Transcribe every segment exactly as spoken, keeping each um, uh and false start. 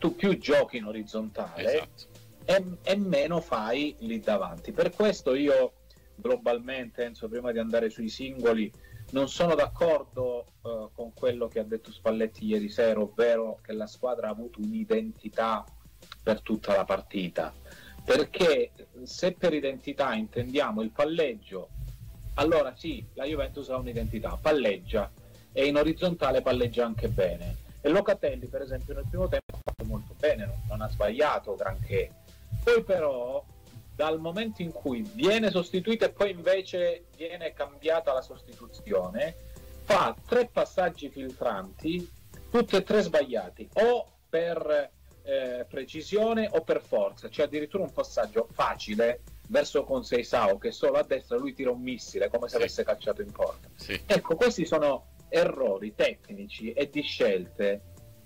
tu più giochi in orizzontale, esatto, e, e meno fai lì davanti. Per questo io globalmente, Enzo, prima di andare sui singoli, non sono d'accordo uh, con quello che ha detto Spalletti ieri sera, ovvero che la squadra ha avuto un'identità per tutta la partita, perché se per identità intendiamo il palleggio, allora sì, la Juventus ha un'identità, palleggia, e in orizzontale palleggia anche bene, e Locatelli per esempio nel primo tempo ha fatto molto bene, non, non ha sbagliato granché. Poi però dal momento in cui viene sostituito e poi invece viene cambiata la sostituzione, fa tre passaggi filtranti, tutti e tre sbagliati, o per eh, precisione o per forza. C'è addirittura un passaggio facile verso Conceição che solo a destra lui tira un missile come se sì. avesse calciato in porta. Sì. Ecco, questi sono errori tecnici e di scelte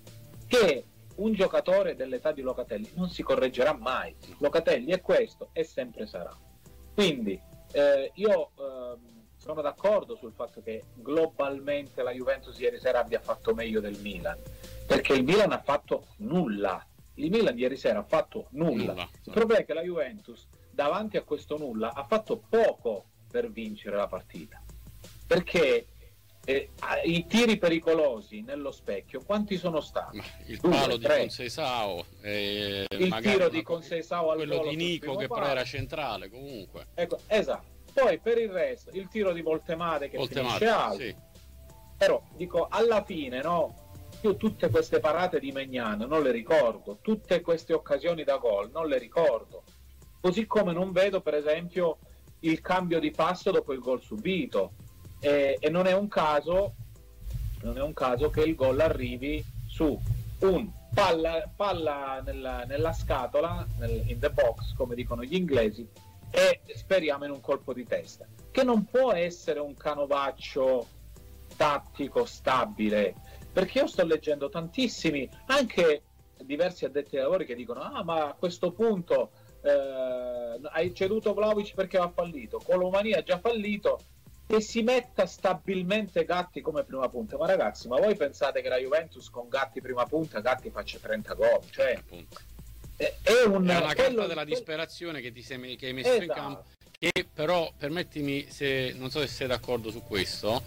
che un giocatore dell'età di Locatelli non si correggerà mai. Locatelli è questo e sempre sarà. Quindi eh, io eh, sono d'accordo sul fatto che globalmente la Juventus ieri sera abbia fatto meglio del Milan, perché il Milan ha fatto nulla. Il Milan ieri sera ha fatto nulla. nulla. Il problema è che la Juventus davanti a questo nulla ha fatto poco per vincere la partita, perché Eh, i tiri pericolosi nello specchio quanti sono stati? Ma il Due, palo tre. di Conceição, eh, il tiro di Conceição al quello di Nico che palo. Però era centrale comunque, ecco, esatto. Poi per il resto il tiro di Voltemade che Voltemade, finisce alto, sì. Però dico alla fine, no, io tutte queste parate di Maignan non le ricordo, tutte queste occasioni da gol non le ricordo, così come non vedo per esempio il cambio di passo dopo il gol subito. E, e non è un caso non è un caso che il gol arrivi su un palla, palla nella, nella scatola, nel, in the box come dicono gli inglesi, e speriamo in un colpo di testa, che non può essere un canovaccio tattico stabile, perché io sto leggendo tantissimi, anche diversi addetti ai lavori, che dicono ah ma a questo punto eh, hai ceduto Vlahovic perché ha fallito, Colomani ha già fallito, che si metta stabilmente Gatti come prima punta. Ma ragazzi, ma voi pensate che la Juventus con Gatti prima punta, Gatti faccia trenta gol? Cioè, è, è, un, è una carta della disperazione che ti sei, che hai messo esatto. in campo, che però, permettimi, se non so se sei d'accordo su questo,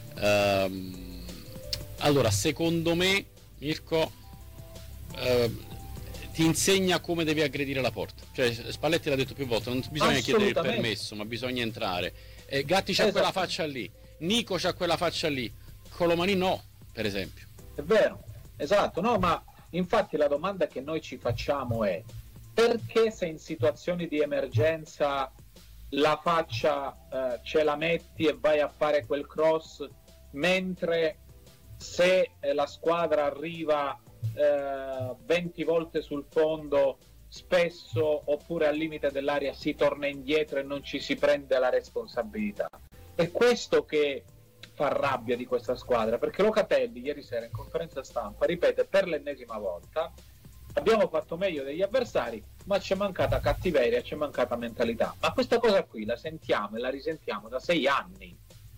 ehm, allora secondo me Mirko ehm, ti insegna come devi aggredire la porta. Cioè Spalletti l'ha detto più volte, non bisogna chiedere il permesso, ma bisogna entrare. Eh, Gatti c'ha esatto. quella faccia lì, Nico c'ha quella faccia lì, Colomani no, per esempio. È vero, esatto, no, ma infatti la domanda che noi ci facciamo è: perché se in situazioni di emergenza la faccia eh, ce la metti e vai a fare quel cross, mentre se eh, la squadra arriva eh, venti volte sul fondo, spesso oppure al limite dell'area si torna indietro e non ci si prende la responsabilità? È questo che fa rabbia di questa squadra, perché Locatelli ieri sera in conferenza stampa ripete per l'ennesima volta: abbiamo fatto meglio degli avversari, ma c'è mancata cattiveria, c'è mancata mentalità. Ma questa cosa qui la sentiamo e la risentiamo da sei anni,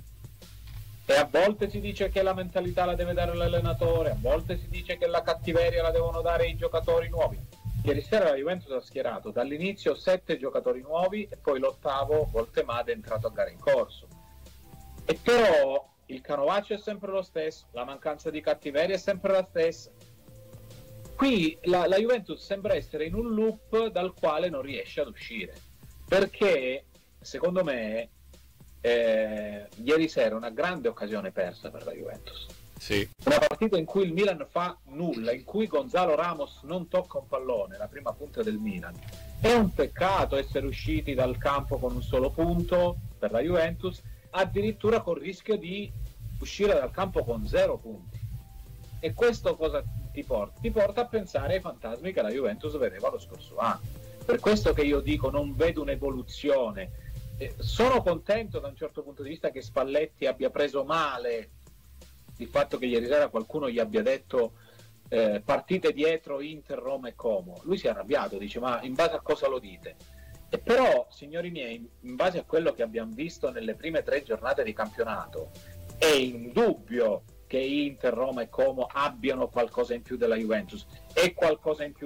e a volte si dice che la mentalità la deve dare l'allenatore, a volte si dice che la cattiveria la devono dare i giocatori nuovi. Ieri sera la Juventus ha schierato dall'inizio sette giocatori nuovi e poi l'ottavo, Voltemade, è entrato a gara in corso. E però il canovaccio è sempre lo stesso, la mancanza di cattiveria è sempre la stessa. Qui la, la Juventus sembra essere in un loop dal quale non riesce ad uscire, perché secondo me eh, ieri sera una grande occasione persa per la Juventus. Sì. Una partita in cui il Milan fa nulla, in cui Gonzalo Ramos non tocca un pallone, la prima punta del Milan. È un peccato essere usciti dal campo con un solo punto per la Juventus, addirittura con il rischio di uscire dal campo con zero punti. E questo cosa ti porta? Ti porta a pensare ai fantasmi che la Juventus vedeva lo scorso anno. Per questo che io dico non vedo un'evoluzione. Eh, sono contento da un certo punto di vista che Spalletti abbia preso male il fatto che ieri sera qualcuno gli abbia detto eh, partite dietro Inter, Roma e Como. Lui si è arrabbiato, dice ma in base a cosa lo dite? E però, signori miei, in base a quello che abbiamo visto nelle prime tre giornate di campionato, è indubbio che Inter, Roma e Como abbiano qualcosa in più della Juventus, e qualcosa in più